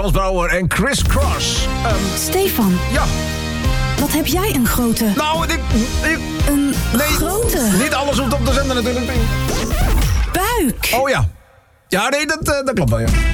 Frans Bauer en Chris Cross. Stefan. Ja. Wat heb jij een grote... Nou, Een grote... Niet alles hoeft op de zender natuurlijk. Buik. Oh ja. Ja, nee, dat klopt wel, ja.